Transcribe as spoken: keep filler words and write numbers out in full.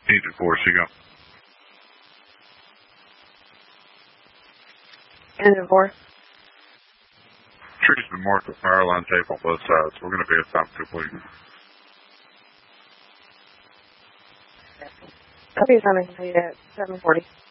Agent four, she go. Agent four. Tree's been marked with fire line tape on both sides. We're going to be at top two, please. Copy assignment complete at seven forty.